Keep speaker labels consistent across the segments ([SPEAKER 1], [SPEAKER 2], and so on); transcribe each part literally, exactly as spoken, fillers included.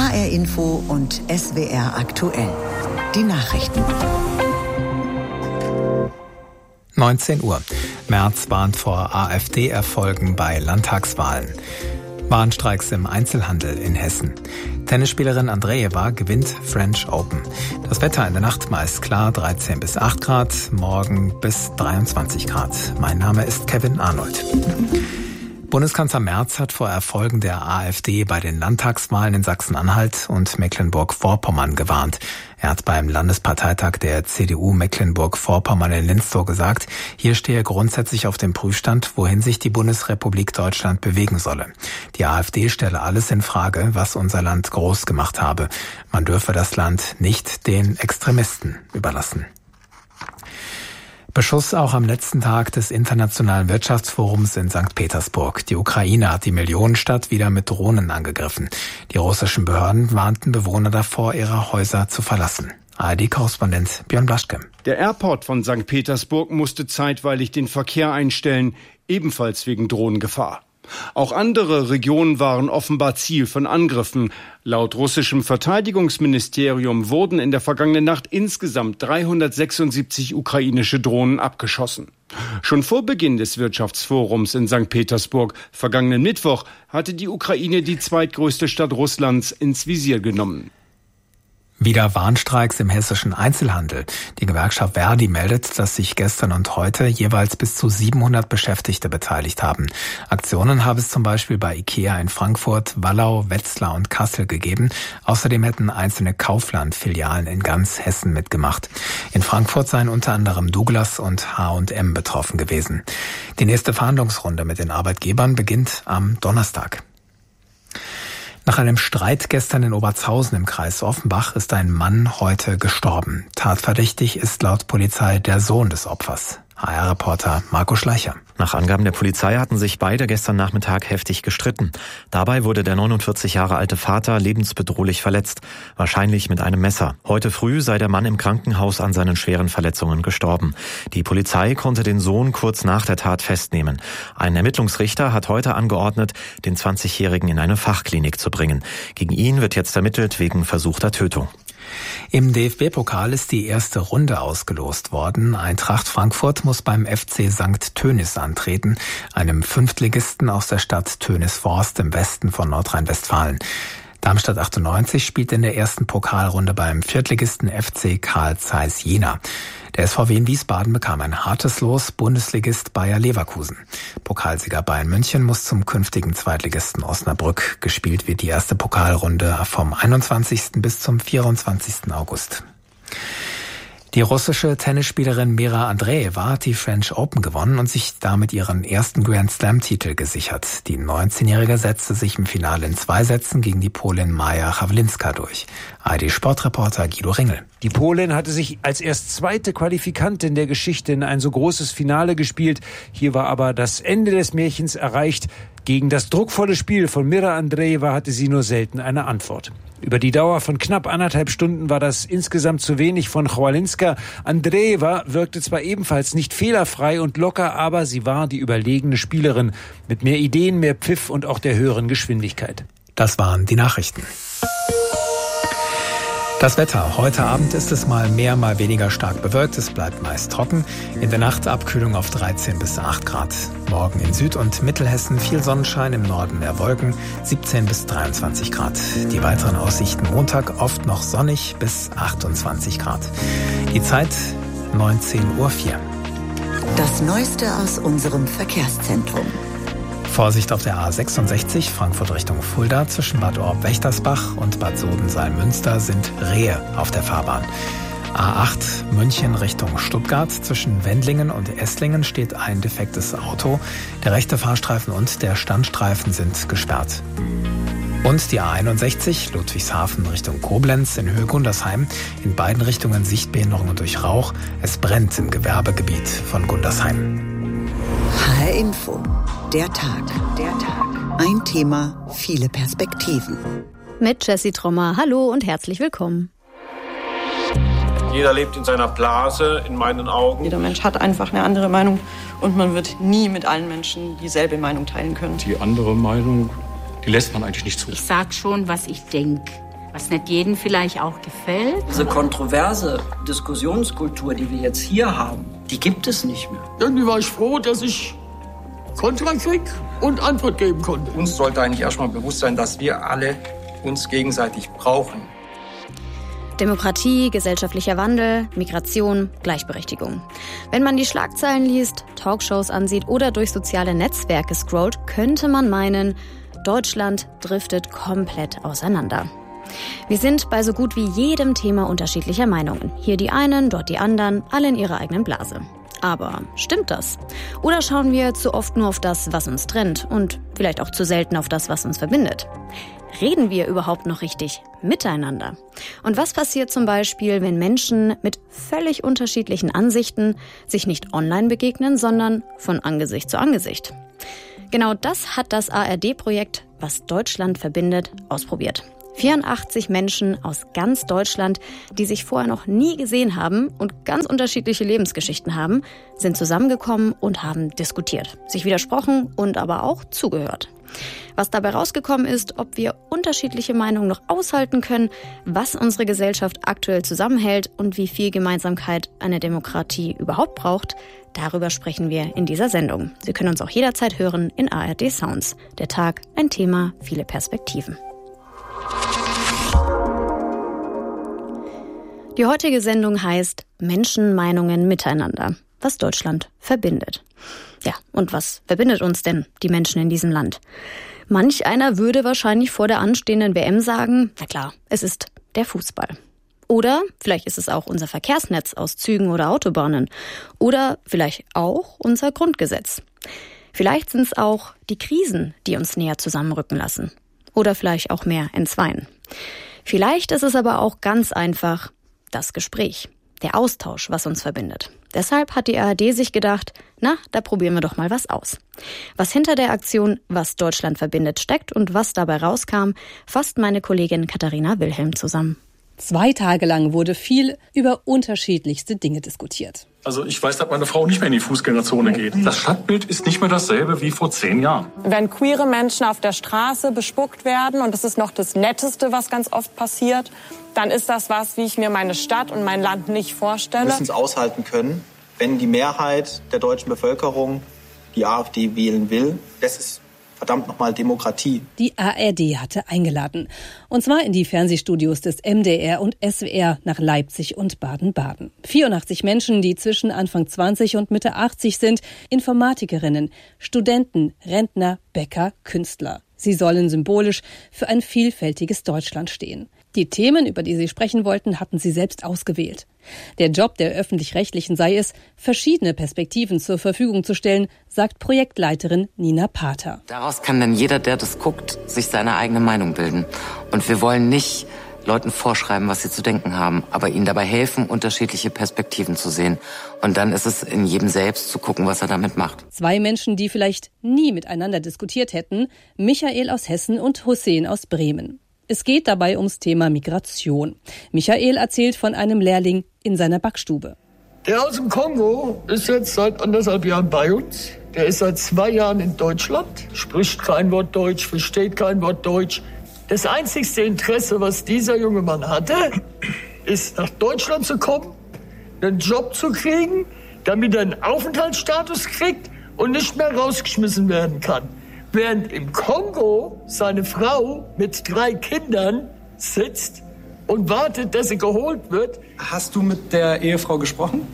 [SPEAKER 1] H R Info und S W R aktuell. Die Nachrichten.
[SPEAKER 2] neunzehn Uhr. Merz warnt vor AfD-Erfolgen bei Landtagswahlen. Warnstreiks im Einzelhandel in Hessen. Tennisspielerin Andreeva gewinnt French Open. Das Wetter in der Nacht meist klar, dreizehn bis acht Grad, morgen bis dreiundzwanzig Grad. Mein Name ist Kevin Arnold. Bundeskanzler Merz hat vor Erfolgen der AfD bei den Landtagswahlen in Sachsen-Anhalt und Mecklenburg-Vorpommern gewarnt. Er hat beim Landesparteitag der C D U Mecklenburg-Vorpommern in Linzdorf gesagt, hier stehe grundsätzlich auf dem Prüfstand, wohin sich die Bundesrepublik Deutschland bewegen solle. Die AfD stelle alles in Frage, was unser Land groß gemacht habe. Man dürfe das Land nicht den Extremisten überlassen. Beschuss auch am letzten Tag des Internationalen Wirtschaftsforums in Sankt Petersburg. Die Ukraine hat die Millionenstadt wieder mit Drohnen angegriffen. Die russischen Behörden warnten Bewohner davor, ihre Häuser zu verlassen. A R D-Korrespondent Björn Blaschke.
[SPEAKER 3] Der Airport von Sankt Petersburg musste zeitweilig den Verkehr einstellen, ebenfalls wegen Drohnengefahr. Auch andere Regionen waren offenbar Ziel von Angriffen. Laut russischem Verteidigungsministerium wurden in der vergangenen Nacht insgesamt dreihundertsechsundsiebzig ukrainische Drohnen abgeschossen. Schon vor Beginn des Wirtschaftsforums in Sankt Petersburg, vergangenen Mittwoch, hatte die Ukraine die zweitgrößte Stadt Russlands ins Visier genommen.
[SPEAKER 2] Wieder Warnstreiks im hessischen Einzelhandel. Die Gewerkschaft Verdi meldet, dass sich gestern und heute jeweils bis zu siebenhundert Beschäftigte beteiligt haben. Aktionen habe es zum Beispiel bei IKEA in Frankfurt, Wallau, Wetzlar und Kassel gegeben. Außerdem hätten einzelne Kaufland-Filialen in ganz Hessen mitgemacht. In Frankfurt seien unter anderem Douglas und H und M betroffen gewesen. Die nächste Verhandlungsrunde mit den Arbeitgebern beginnt am Donnerstag. Nach einem Streit gestern in Obertshausen im Kreis Offenbach ist ein Mann heute gestorben. Tatverdächtig ist laut Polizei der Sohn des Opfers. H R-Reporter Marco Schleicher.
[SPEAKER 4] Nach Angaben der Polizei hatten sich beide gestern Nachmittag heftig gestritten. Dabei wurde der neunundvierzig Jahre alte Vater lebensbedrohlich verletzt, wahrscheinlich mit einem Messer. Heute früh sei der Mann im Krankenhaus an seinen schweren Verletzungen gestorben. Die Polizei konnte den Sohn kurz nach der Tat festnehmen. Ein Ermittlungsrichter hat heute angeordnet, den zwanzigjährigen in eine Fachklinik zu bringen. Gegen ihn wird jetzt ermittelt wegen versuchter Tötung.
[SPEAKER 2] Im D F B-Pokal ist die erste Runde ausgelost worden. Eintracht Frankfurt muss beim F C Sankt Tönis antreten, einem Fünftligisten aus der Stadt Tönisvorst im Westen von Nordrhein-Westfalen. Darmstadt achtundneunzig spielt in der ersten Pokalrunde beim Viertligisten F C Carl Zeiss Jena. Der S V W in Wiesbaden bekam ein hartes Los, Bundesligist Bayer Leverkusen. Pokalsieger Bayern München muss zum künftigen Zweitligisten Osnabrück. Gespielt wird die erste Pokalrunde vom einundzwanzigsten bis zum vierundzwanzigsten August. Die russische Tennisspielerin Mira Andreeva hat die French Open gewonnen und sich damit ihren ersten Grand-Slam-Titel gesichert. Die neunzehnjährige setzte sich im Finale in zwei Sätzen gegen die Polin Maja Chawlinska durch. A R D-Sportreporter Guido Ringel.
[SPEAKER 5] Die Polin hatte sich als erst zweite Qualifikantin der Geschichte in ein so großes Finale gespielt. Hier war aber das Ende des Märchens erreicht. Gegen das druckvolle Spiel von Mira Andreeva hatte sie nur selten eine Antwort. Über die Dauer von knapp anderthalb Stunden war das insgesamt zu wenig von Chawlinska. Andreeva wirkte zwar ebenfalls nicht fehlerfrei und locker, aber sie war die überlegene Spielerin mit mehr Ideen, mehr Pfiff und auch der höheren Geschwindigkeit.
[SPEAKER 2] Das waren die Nachrichten. Das Wetter. Heute Abend ist es mal mehr, mal weniger stark bewölkt. Es bleibt meist trocken. In der Nacht Abkühlung auf dreizehn bis acht Grad. Morgen in Süd- und Mittelhessen viel Sonnenschein, im Norden mehr Wolken, siebzehn bis dreiundzwanzig Grad. Die weiteren Aussichten Montag oft noch sonnig bis achtundzwanzig Grad. Die Zeit neunzehn Uhr vier.
[SPEAKER 1] Das Neueste aus unserem Verkehrszentrum.
[SPEAKER 2] Vorsicht auf der A sechsundsechzig, Frankfurt Richtung Fulda, zwischen Bad Orb-Wächtersbach und Bad Sodensaal-Münster sind Rehe auf der Fahrbahn. A acht, München Richtung Stuttgart, zwischen Wendlingen und Esslingen steht ein defektes Auto. Der rechte Fahrstreifen und der Standstreifen sind gesperrt. Und die A einundsechzig, Ludwigshafen Richtung Koblenz in Höhe Gundersheim. In beiden Richtungen Sichtbehinderungen durch Rauch. Es brennt im Gewerbegebiet von Gundersheim.
[SPEAKER 1] H R Info. Der Tag. Der Tag. Ein Thema, viele Perspektiven.
[SPEAKER 6] Mit Jessie Trommer. Hallo und herzlich willkommen.
[SPEAKER 7] Jeder lebt in seiner Blase, in meinen Augen.
[SPEAKER 8] Jeder Mensch hat einfach eine andere Meinung und man wird nie mit allen Menschen dieselbe Meinung teilen können.
[SPEAKER 9] Die andere Meinung, die lässt man eigentlich nicht zu.
[SPEAKER 10] Ich sag schon, was ich denke.
[SPEAKER 9] was nicht jedem vielleicht auch gefällt.
[SPEAKER 10] Diese kontroverse Diskussionskultur, die wir jetzt hier haben, die gibt es nicht mehr.
[SPEAKER 11] Irgendwie war ich froh, dass ich Kontra krieg und Antwort geben konnte.
[SPEAKER 12] Uns sollte eigentlich erstmal bewusst sein, dass wir alle uns gegenseitig brauchen.
[SPEAKER 6] Demokratie, gesellschaftlicher Wandel, Migration, Gleichberechtigung. Wenn man die Schlagzeilen liest, Talkshows ansieht oder durch soziale Netzwerke scrollt, könnte man meinen, Deutschland driftet komplett auseinander. Wir sind bei so gut wie jedem Thema unterschiedlicher Meinungen. Hier die einen, dort die anderen, alle in ihrer eigenen Blase. Aber stimmt das? Oder schauen wir zu oft nur auf das, was uns trennt und vielleicht auch zu selten auf das, was uns verbindet? Reden wir überhaupt noch richtig miteinander? Und was passiert zum Beispiel, wenn Menschen mit völlig unterschiedlichen Ansichten sich nicht online begegnen, sondern von Angesicht zu Angesicht? Genau das hat das A R D-Projekt Was Deutschland verbindet ausprobiert. vierundachtzig Menschen aus ganz Deutschland, die sich vorher noch nie gesehen haben und ganz unterschiedliche Lebensgeschichten haben, sind zusammengekommen und haben diskutiert, sich widersprochen und aber auch zugehört. Was dabei rausgekommen ist, ob wir unterschiedliche Meinungen noch aushalten können, was unsere Gesellschaft aktuell zusammenhält und wie viel Gemeinsamkeit eine Demokratie überhaupt braucht, darüber sprechen wir in dieser Sendung. Sie können uns auch jederzeit hören in A R D Sounds. Der Tag, ein Thema, viele Perspektiven. Die heutige Sendung heißt Menschenmeinungen miteinander, was Deutschland verbindet. Ja, und was verbindet uns denn die Menschen in diesem Land? Manch einer würde wahrscheinlich vor der anstehenden W M sagen, na klar, es ist der Fußball. Oder vielleicht ist es auch unser Verkehrsnetz aus Zügen oder Autobahnen. Oder vielleicht auch unser Grundgesetz. Vielleicht sind es auch die Krisen, die uns näher zusammenrücken lassen. Oder vielleicht auch mehr entzweien. Vielleicht ist es aber auch ganz einfach das Gespräch, der Austausch, was uns verbindet. Deshalb hat die A R D sich gedacht, na, da probieren wir doch mal was aus. Was hinter der Aktion Was Deutschland verbindet steckt und was dabei rauskam, fasst meine Kollegin Katharina Wilhelm zusammen.
[SPEAKER 13] Zwei Tage lang wurde viel über unterschiedlichste Dinge diskutiert.
[SPEAKER 14] Also ich weiß, dass meine Frau nicht mehr in die Fußgängerzone geht. Das Stadtbild ist nicht mehr dasselbe wie vor zehn Jahren.
[SPEAKER 15] Wenn queere Menschen auf der Straße bespuckt werden, und das ist noch das Netteste, was ganz oft passiert, dann ist das was, wie ich mir meine Stadt und mein Land nicht vorstelle.
[SPEAKER 16] Wir müssen es aushalten können, wenn die Mehrheit der deutschen Bevölkerung die AfD wählen will. Das ist verdammt nochmal Demokratie.
[SPEAKER 13] Die A R D hatte eingeladen. Und zwar in die Fernsehstudios des M D R und S W R nach Leipzig und Baden-Baden. vierundachtzig Menschen, die zwischen Anfang zwanzig und Mitte achtzig sind, Informatikerinnen, Studenten, Rentner, Bäcker, Künstler. Sie sollen symbolisch für ein vielfältiges Deutschland stehen. Die Themen, über die sie sprechen wollten, hatten sie selbst ausgewählt. Der Job der Öffentlich-Rechtlichen sei es, verschiedene Perspektiven zur Verfügung zu stellen, sagt Projektleiterin Nina Pater.
[SPEAKER 17] Daraus kann dann jeder, der das guckt, sich seine eigene Meinung bilden. Und wir wollen nicht Leuten vorschreiben, was sie zu denken haben, aber ihnen dabei helfen, unterschiedliche Perspektiven zu sehen. Und dann ist es in jedem selbst zu gucken, was er damit macht.
[SPEAKER 13] Zwei Menschen, die vielleicht nie miteinander diskutiert hätten, Michael aus Hessen und Hussein aus Bremen. Es geht dabei ums Thema Migration. Michael erzählt von einem Lehrling in seiner Backstube.
[SPEAKER 11] Der aus dem Kongo ist jetzt seit anderthalb Jahren bei uns. Der ist seit zwei Jahren in Deutschland, spricht kein Wort Deutsch, versteht kein Wort Deutsch. Das einzigste Interesse, was dieser junge Mann hatte, ist nach Deutschland zu kommen, einen Job zu kriegen, damit er einen Aufenthaltsstatus kriegt und nicht mehr rausgeschmissen werden kann. Während im Kongo seine Frau mit drei Kindern sitzt und wartet, dass sie geholt wird.
[SPEAKER 16] Hast du mit der Ehefrau gesprochen?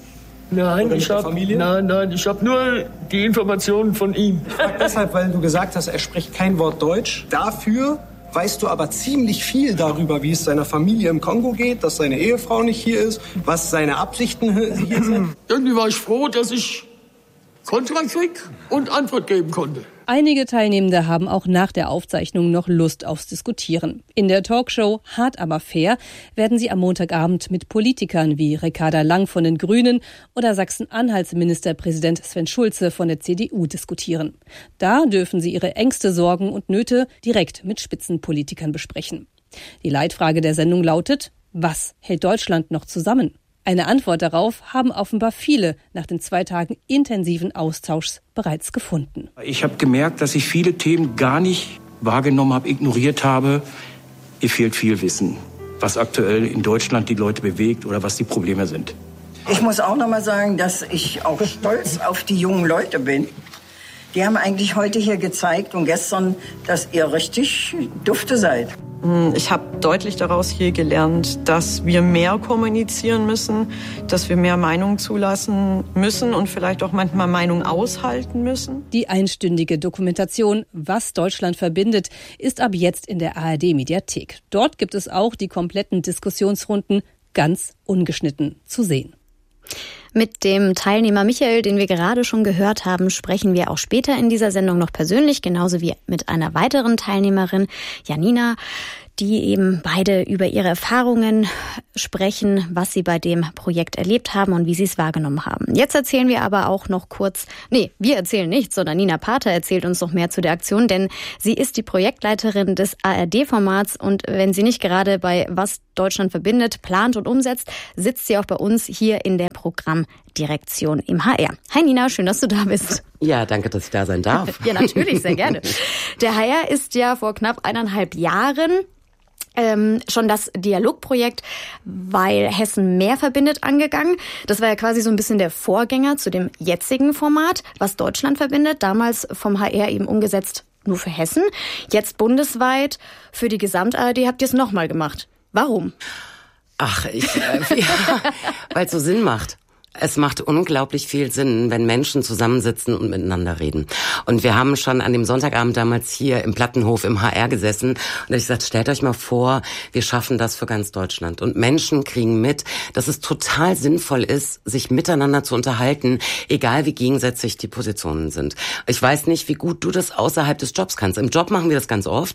[SPEAKER 11] Nein, ich habe nein, nein, ich habe nur die Informationen von ihm.
[SPEAKER 16] Ich frage deshalb, weil du gesagt hast, er spricht kein Wort Deutsch. Dafür weißt du aber ziemlich viel darüber, wie es seiner Familie im Kongo geht, dass seine Ehefrau nicht hier ist, was seine Absichten hier sind.
[SPEAKER 11] Irgendwie war ich froh, dass ich Kontra krieg und Antwort geben konnte.
[SPEAKER 13] Einige Teilnehmende haben auch nach der Aufzeichnung noch Lust aufs Diskutieren. In der Talkshow Hart aber fair werden sie am Montagabend mit Politikern wie Ricarda Lang von den Grünen oder Sachsen-Anhalts Ministerpräsident Sven Schulze von der C D U diskutieren. Da dürfen sie ihre Ängste, Sorgen und Nöte direkt mit Spitzenpolitikern besprechen. Die Leitfrage der Sendung lautet: Was hält Deutschland noch zusammen? Eine Antwort darauf haben offenbar viele nach den zwei Tagen intensiven Austauschs bereits gefunden.
[SPEAKER 14] Ich habe gemerkt, dass ich viele Themen gar nicht wahrgenommen habe, ignoriert habe.
[SPEAKER 18] ihr fehlt viel Wissen, was aktuell in Deutschland die Leute bewegt oder was die Probleme sind.
[SPEAKER 19] Ich muss auch noch mal sagen, dass ich auch stolz auf die jungen Leute bin. Die haben eigentlich heute hier gezeigt und gestern, dass ihr richtig dufte seid.
[SPEAKER 8] Ich habe deutlich daraus hier gelernt, dass wir mehr kommunizieren müssen, dass wir mehr Meinung zulassen müssen und vielleicht auch manchmal Meinung aushalten müssen.
[SPEAKER 13] Die einstündige Dokumentation Was Deutschland verbindet ist ab jetzt in der A R D-Mediathek. Dort gibt es auch die kompletten Diskussionsrunden ganz ungeschnitten zu sehen.
[SPEAKER 6] Mit dem Teilnehmer Michael, den wir gerade schon gehört haben, sprechen wir auch später in dieser Sendung noch persönlich, genauso wie mit einer weiteren Teilnehmerin, Janina, die eben beide über ihre Erfahrungen sprechen, was sie bei dem Projekt erlebt haben und wie sie es wahrgenommen haben. Jetzt erzählen wir aber auch noch kurz, nee, wir erzählen nichts, sondern Nina Pater erzählt uns noch mehr zu der Aktion, denn sie ist die Projektleiterin des A R D-Formats und wenn sie nicht gerade bei Was Deutschland verbindet plant und umsetzt, sitzt sie auch bei uns hier in der Programmdirektion im H R. Hi Nina, schön, dass du da bist.
[SPEAKER 20] Ja, danke, dass ich da sein darf.
[SPEAKER 6] Ja, natürlich, sehr gerne. Der H R ist ja vor knapp eineinhalb Jahren Ähm, schon das Dialogprojekt Weil Hessen mehr verbindet angegangen. Das war ja quasi so ein bisschen der Vorgänger zu dem jetzigen Format, Was Deutschland verbindet. Damals vom H R eben umgesetzt nur für Hessen. Jetzt bundesweit für die Gesamt-A R D habt ihr es nochmal gemacht. Warum?
[SPEAKER 20] Ach, ich, äh, ja, weil es so Sinn macht. Es macht unglaublich viel Sinn, wenn Menschen zusammensitzen und miteinander reden. Und wir haben schon an dem Sonntagabend damals hier im Plattenhof im H R gesessen und da habe ich gesagt, stellt euch mal vor, wir schaffen das für ganz Deutschland. Und Menschen kriegen mit, dass es total sinnvoll ist, sich miteinander zu unterhalten, egal wie gegensätzlich die Positionen sind. Ich weiß nicht, wie gut du das außerhalb des Jobs kannst. Im Job machen wir das ganz oft.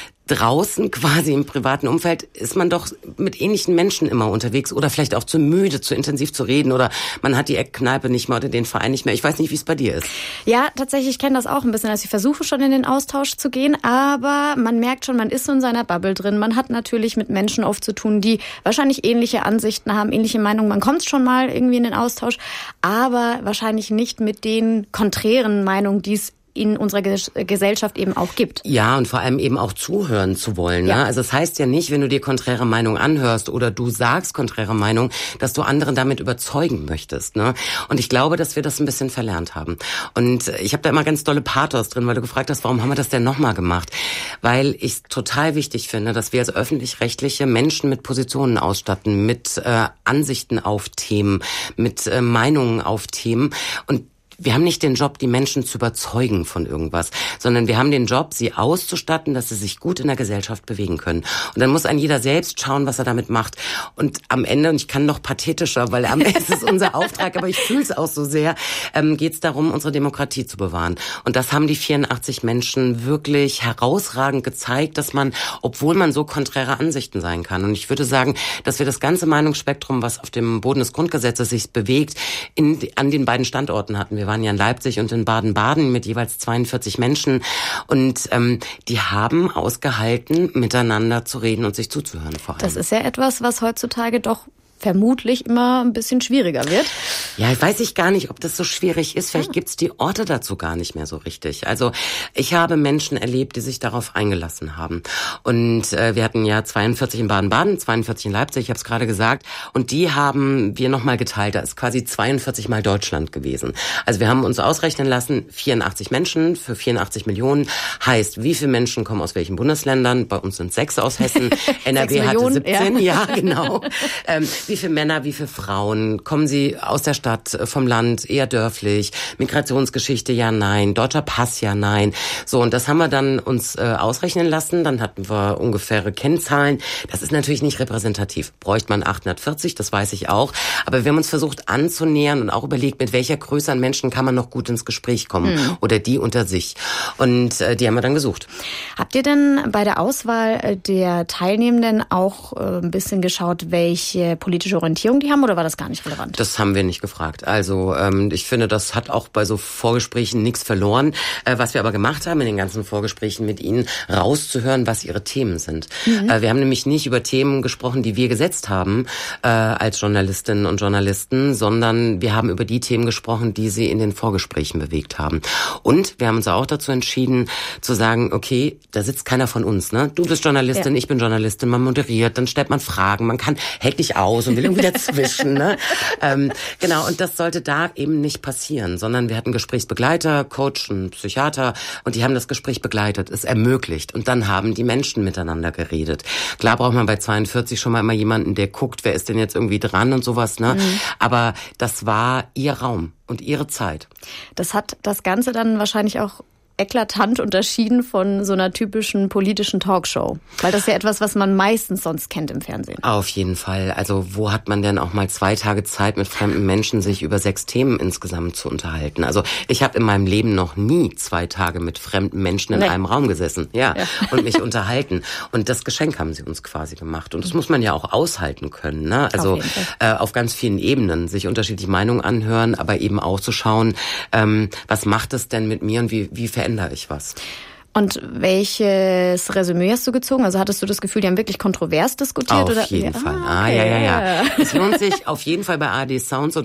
[SPEAKER 20] Draußen quasi im privaten Umfeld ist man doch mit ähnlichen Menschen immer unterwegs oder vielleicht auch zu müde, zu intensiv zu reden oder man hat die Eckkneipe nicht mehr oder den Verein nicht mehr. Ich weiß nicht, wie es bei dir ist.
[SPEAKER 6] Ja, tatsächlich, ich kenne das auch ein bisschen. Also ich versuche schon in den Austausch zu gehen, aber man merkt schon, man ist so in seiner Bubble drin. Man hat natürlich mit Menschen oft zu tun, die wahrscheinlich ähnliche Ansichten haben, ähnliche Meinungen. Man kommt schon mal irgendwie in den Austausch, aber wahrscheinlich nicht mit den konträren Meinungen, die es in unserer Gesellschaft eben auch gibt.
[SPEAKER 20] Ja, und vor allem eben auch zuhören zu wollen. Ja. Ne? Also es heißt ja nicht, wenn du dir konträre Meinung anhörst oder du sagst konträre Meinung, dass du anderen damit überzeugen möchtest. Ne? Und ich glaube, dass wir das ein bisschen verlernt haben. Und ich habe da immer ganz dolle Pathos drin, weil du gefragt hast, warum haben wir das denn nochmal gemacht? Weil ich es total wichtig finde, dass wir als öffentlich-rechtliche Menschen mit Positionen ausstatten, mit äh, Ansichten auf Themen, mit äh, Meinungen auf Themen. Und wir haben nicht den Job, die Menschen zu überzeugen von irgendwas, sondern wir haben den Job, sie auszustatten, dass sie sich gut in der Gesellschaft bewegen können. Und dann muss ein jeder selbst schauen, was er damit macht. Und am Ende, und ich kann noch pathetischer, weil am Ende ist es unser Auftrag, aber ich fühle es auch so sehr, ähm, geht es darum, unsere Demokratie zu bewahren. Und das haben die vierundachtzig Menschen wirklich herausragend gezeigt, dass man, obwohl man so konträre Ansichten sein kann. Und ich würde sagen, dass wir das ganze Meinungsspektrum, was auf dem Boden des Grundgesetzes sich bewegt, in, an den beiden Standorten hatten. Wir waren ja in Leipzig und in Baden-Baden mit jeweils zweiundvierzig Menschen und ähm, die haben ausgehalten, miteinander zu reden und sich zuzuhören vor allem.
[SPEAKER 6] Das ist ja etwas, was heutzutage doch vermutlich immer ein bisschen schwieriger wird.
[SPEAKER 20] Ja, weiß ich gar nicht, ob das so schwierig ist. Vielleicht gibt's die Orte dazu gar nicht mehr so richtig. Also ich habe Menschen erlebt, die sich darauf eingelassen haben. Und äh, wir hatten ja zweiundvierzig in Baden-Baden, zweiundvierzig in Leipzig, ich habe es gerade gesagt. Und die haben wir nochmal geteilt. Da ist quasi zweiundvierzig mal Deutschland gewesen. Also wir haben uns ausrechnen lassen, vierundachtzig Menschen für vierundachtzig Millionen. Heißt, wie viele Menschen kommen aus welchen Bundesländern? Bei uns sind sechs aus Hessen. N R W hatte siebzehn. Ja, ja genau. Ähm, Wie viele Männer, wie viele Frauen? Kommen sie aus der Stadt, vom Land, eher dörflich? Migrationsgeschichte, ja, nein. Deutscher Pass, ja, nein. So, und das haben wir dann uns äh, ausrechnen lassen. Dann hatten wir ungefähre Kennzahlen. Das ist natürlich nicht repräsentativ. Bräuchte man achthundertvierzig, das weiß ich auch. Aber wir haben uns versucht anzunähern und auch überlegt, mit welcher Größe an Menschen kann man noch gut ins Gespräch kommen. Hm. Oder die unter sich. Und äh, die haben wir dann gesucht.
[SPEAKER 6] Habt ihr denn bei der Auswahl der Teilnehmenden auch äh, ein bisschen geschaut, welche Politik politische Orientierung die haben, oder war das gar nicht relevant?
[SPEAKER 20] Das haben wir nicht gefragt. Also ähm, ich finde, das hat auch bei so Vorgesprächen nichts verloren. Äh, was wir aber gemacht haben in den ganzen Vorgesprächen mit ihnen, rauszuhören, was ihre Themen sind. Mhm. Äh, wir haben nämlich nicht über Themen gesprochen, die wir gesetzt haben äh, als Journalistinnen und Journalisten, sondern wir haben über die Themen gesprochen, die sie in den Vorgesprächen bewegt haben. Und wir haben uns auch dazu entschieden, zu sagen, okay, da sitzt keiner von uns, ne? Du bist Journalistin, ja. Ich bin Journalistin, man moderiert, dann stellt man Fragen, man kann, hält nicht aus und will irgendwie dazwischen, ne? ähm, genau, und das sollte da eben nicht passieren, sondern wir hatten Gesprächsbegleiter, Coach und Psychiater und die haben das Gespräch begleitet, es ermöglicht und dann haben die Menschen miteinander geredet. Klar braucht man bei zweiundvierzig schon mal immer jemanden, der guckt, wer ist denn jetzt irgendwie dran und sowas, ne? Mhm. Aber das war ihr Raum und ihre Zeit.
[SPEAKER 6] Das hat das Ganze dann wahrscheinlich auch eklatant unterschieden von so einer typischen politischen Talkshow. Weil das ist ja etwas, was man meistens sonst kennt im Fernsehen.
[SPEAKER 20] Auf jeden Fall. Also wo hat man denn auch mal zwei Tage Zeit, mit fremden Menschen sich über sechs Themen insgesamt zu unterhalten? Also ich habe in meinem Leben noch nie zwei Tage mit fremden Menschen in nee. einem Raum gesessen, ja, ja. und mich unterhalten. Und das Geschenk haben sie uns quasi gemacht. Und das muss man ja auch aushalten können, ne? Also auf, äh, auf ganz vielen Ebenen sich unterschiedliche Meinungen anhören, aber eben auch zu schauen, ähm, was macht es denn mit mir und wie, wie verändert ändere ich was.
[SPEAKER 6] Und welches Resümee hast du gezogen? Also hattest du das Gefühl, die haben wirklich kontrovers diskutiert?
[SPEAKER 20] Auf
[SPEAKER 6] oder?
[SPEAKER 20] jeden
[SPEAKER 6] ja.
[SPEAKER 20] Fall.
[SPEAKER 6] Ah,
[SPEAKER 20] okay. ah, ja, ja, ja. Es lohnt sich auf jeden Fall bei A R D Sounds und